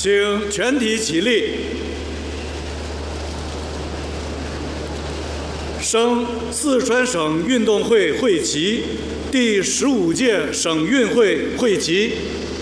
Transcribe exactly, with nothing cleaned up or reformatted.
请全体起立，升四川省运动会会旗，第十五届省运会会旗。